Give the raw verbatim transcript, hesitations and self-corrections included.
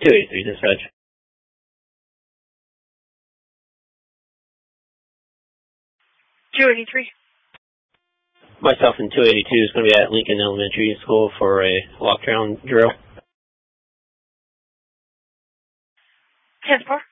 two eighty-three, dispatch. two eighty-three. Myself and two eighty-two is going to be at Lincoln Elementary School for a walk-around drill. ten four.